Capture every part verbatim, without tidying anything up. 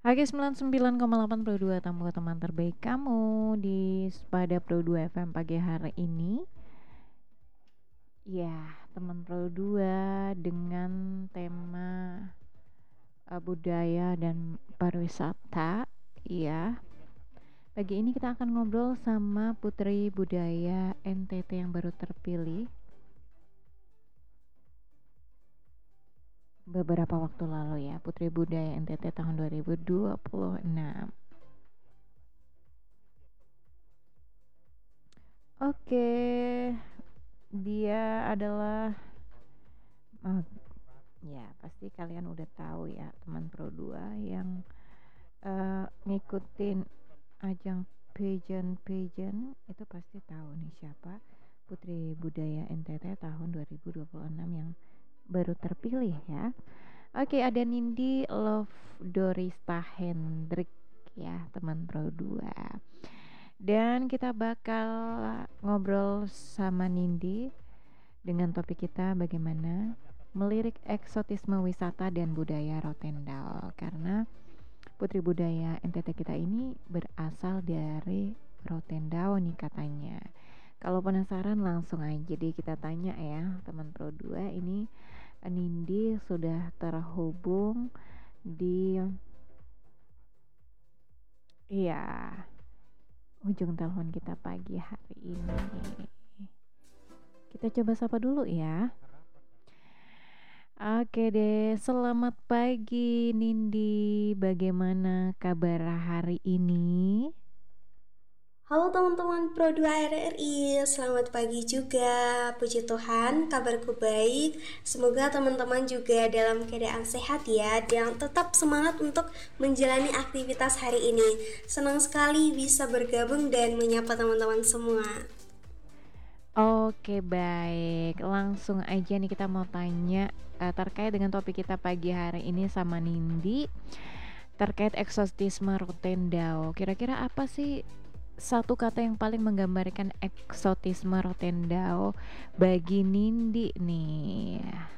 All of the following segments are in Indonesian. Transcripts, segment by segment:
Oke, sembilan puluh sembilan koma delapan Pro dua tamu teman terbaik kamu di pada Pro dua F M pagi hari ini. Ya, teman Pro dua dengan tema uh, budaya dan pariwisata. Ya, pagi ini kita akan ngobrol sama Putri Budaya N T T yang baru terpilih beberapa waktu lalu ya, Putri Budaya N T T tahun dua ribu dua puluh enam. Oke, dia adalah oh, ya pasti kalian udah tahu ya teman Pro dua yang uh, ngikutin ajang pageant-pageant itu pasti tahu nih siapa Putri Budaya N T T tahun dua ribu dua puluh enam yang baru terpilih ya. Oke, ada Nindi Love Dorista Hendrik ya teman Pro dua. Dan kita bakal ngobrol sama Nindi dengan topik kita bagaimana melirik eksotisme wisata dan budaya Rotendao, karena Putri Budaya N T T kita ini berasal dari Rotendao nih katanya. Kalau penasaran langsung aja deh kita tanya ya teman Pro dua. Ini Nindi sudah terhubung di iya ujung telepon kita pagi hari ini. Kita coba sapa dulu ya. Oke deh, selamat pagi Nindi. Bagaimana kabar hari ini? Halo teman-teman Pro dua R R I, selamat pagi juga. Puji Tuhan, kabarku baik. Semoga teman-teman juga dalam keadaan sehat ya, dan tetap semangat untuk menjalani aktivitas hari ini. Senang sekali bisa bergabung dan menyapa teman-teman semua. Oke baik, langsung aja nih kita mau tanya uh, terkait dengan topik kita pagi hari ini sama Nindi terkait eksotisme Rotendao. Kira-kira apa sih satu kata yang paling menggambarkan eksotisme Rotendao bagi Nindi nih?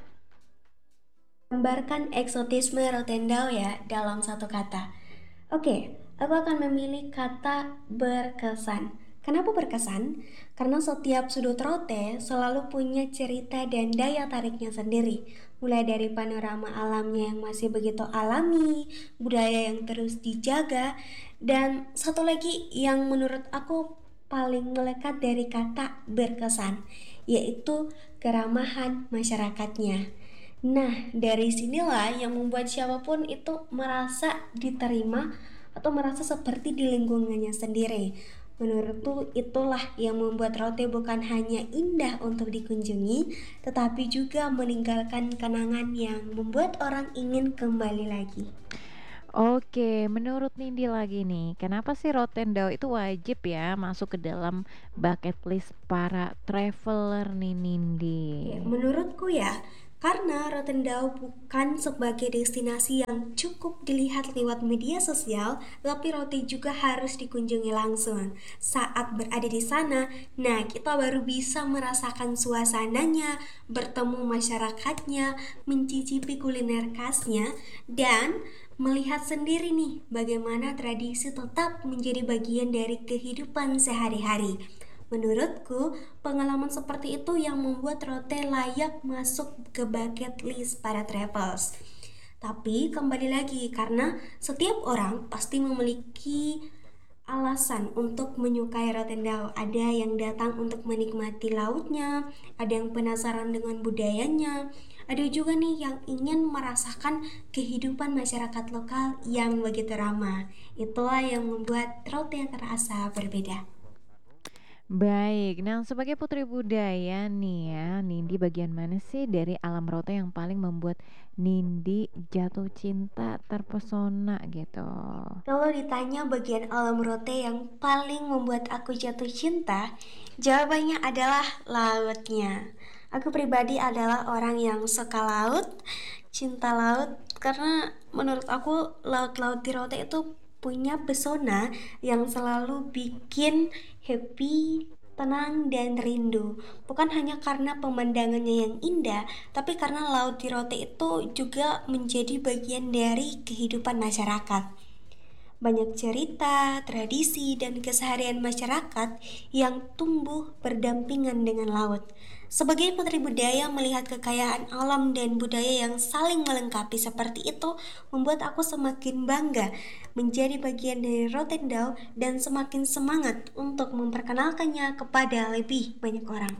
Gambarkan eksotisme Rotendao ya dalam satu kata. Oke, aku akan memilih kata berkesan. Kenapa berkesan? Karena setiap sudut Rote selalu punya cerita dan daya tariknya sendiri. Mulai dari panorama alamnya yang masih begitu alami, budaya yang terus dijaga, dan satu lagi yang menurut aku paling melekat dari kata berkesan, yaitu keramahan masyarakatnya. Nah, dari sinilah yang membuat siapapun itu merasa diterima atau merasa seperti di lingkungannya sendiri. Menurutku itulah yang membuat Rote bukan hanya indah untuk dikunjungi, tetapi juga meninggalkan kenangan yang membuat orang ingin kembali lagi. Oke, menurut Nindi lagi nih, kenapa sih Rotendao itu wajib ya masuk ke dalam bucket list para traveler nih Nindi? Ya, menurutku ya, karena Rotendao bukan sebagai destinasi yang cukup dilihat lewat media sosial, tapi Rote juga harus dikunjungi langsung. Saat berada di sana, nah kita baru bisa merasakan suasananya, bertemu masyarakatnya, mencicipi kuliner khasnya, dan melihat sendiri nih bagaimana tradisi tetap menjadi bagian dari kehidupan sehari-hari. Menurutku, pengalaman seperti itu yang membuat Rote layak masuk ke bucket list para travels. Tapi kembali lagi, karena setiap orang pasti memiliki alasan untuk menyukai Rotendao. Ada yang datang untuk menikmati lautnya, ada yang penasaran dengan budayanya, ada juga nih yang ingin merasakan kehidupan masyarakat lokal yang begitu ramah. Itulah yang membuat Rote terasa berbeda. Baik, nah sebagai putri budaya nih ya, Nindi bagian mana sih dari alam Rote yang paling membuat Nindi jatuh cinta, terpesona gitu? Kalau ditanya bagian alam Rote yang paling membuat aku jatuh cinta, jawabannya adalah lautnya. Aku pribadi adalah orang yang suka laut, cinta laut, karena menurut aku laut-laut di Rote itu punya pesona yang selalu bikin happy, tenang, dan rindu. Bukan hanya karena pemandangannya yang indah, tapi karena laut di Rote itu juga menjadi bagian dari kehidupan masyarakat. Banyak cerita, tradisi, dan keseharian masyarakat yang tumbuh berdampingan dengan laut. Sebagai putri budaya, melihat kekayaan alam dan budaya yang saling melengkapi seperti itu membuat aku semakin bangga menjadi bagian dari Rotendao dan semakin semangat untuk memperkenalkannya kepada lebih banyak orang.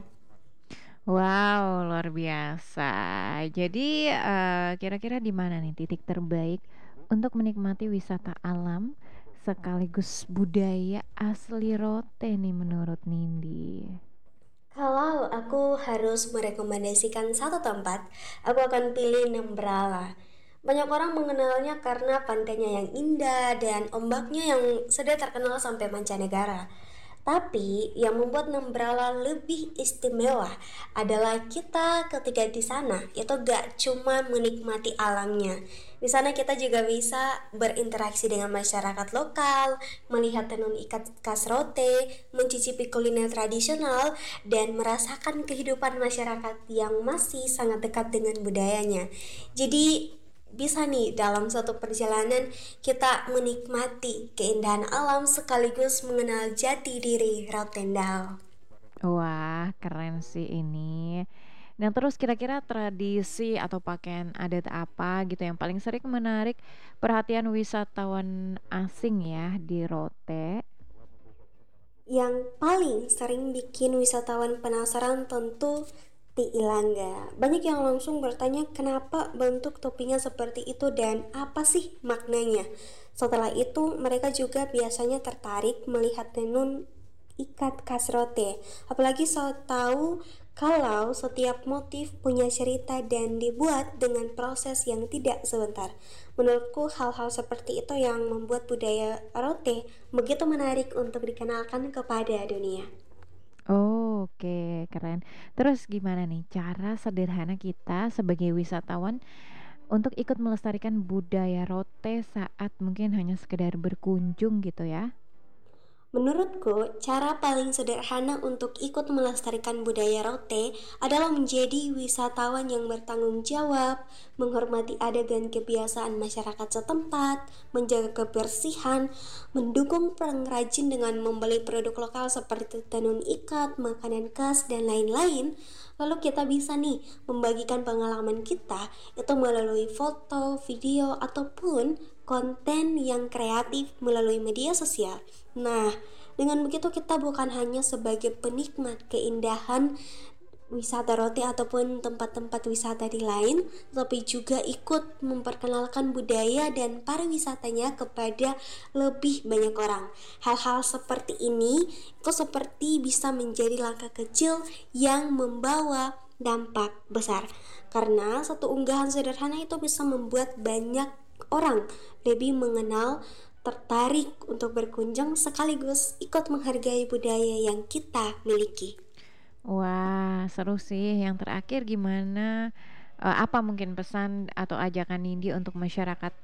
Wow, luar biasa. Jadi, eee, kira-kira di mana nih titik terbaik untuk menikmati wisata alam sekaligus budaya asli Rote nih menurut Nindi? Kalau aku harus merekomendasikan satu tempat, aku akan pilih Nembrala. Banyak orang mengenalnya karena pantainya yang indah dan ombaknya yang sudah terkenal sampai mancanegara. Tapi yang membuat Nembrala lebih istimewa adalah kita ketika di sana itu gak cuma menikmati alamnya. Di sana kita juga bisa berinteraksi dengan masyarakat lokal, melihat tenun ikat khas Rote, mencicipi kuliner tradisional, dan merasakan kehidupan masyarakat yang masih sangat dekat dengan budayanya. Jadi bisa nih dalam suatu perjalanan kita menikmati keindahan alam sekaligus mengenal jati diri Rotendao. Wah, keren sih ini. Nah, terus kira-kira tradisi atau pakaian adat apa gitu yang paling sering menarik perhatian wisatawan asing ya di Rote? Yang paling sering bikin wisatawan penasaran tentu Tiilangga. Banyak yang langsung bertanya kenapa bentuk topinya seperti itu dan apa sih maknanya. Setelah itu mereka juga biasanya tertarik melihat tenun ikat khas Rote. Apalagi saya tahu kalau setiap motif punya cerita dan dibuat dengan proses yang tidak sebentar. Menurutku hal-hal seperti itu yang membuat budaya Rote begitu menarik untuk dikenalkan kepada dunia. Oh, oke, keren. Terus gimana nih cara sederhana kita sebagai wisatawan untuk ikut melestarikan budaya Rote saat mungkin hanya sekedar berkunjung gitu ya? Menurutku, cara paling sederhana untuk ikut melestarikan budaya Rote adalah menjadi wisatawan yang bertanggung jawab, menghormati adat dan kebiasaan masyarakat setempat, menjaga kebersihan, mendukung pengrajin dengan membeli produk lokal seperti tenun ikat, makanan khas, dan lain-lain. Lalu kita bisa nih membagikan pengalaman kita itu melalui foto, video, ataupun konten yang kreatif melalui media sosial. Nah, dengan begitu kita bukan hanya sebagai penikmat keindahan wisata Rote ataupun tempat-tempat wisata di lain, tapi juga ikut memperkenalkan budaya dan pariwisatanya kepada lebih banyak orang. Hal-hal seperti ini itu seperti bisa menjadi langkah kecil yang membawa dampak besar. Karena satu unggahan sederhana itu bisa membuat banyak orang lebih mengenal, tertarik untuk berkunjung sekaligus ikut menghargai budaya yang kita miliki. Wah, seru sih. Yang terakhir gimana? Eh, apa mungkin pesan atau ajakan Nindi untuk masyarakat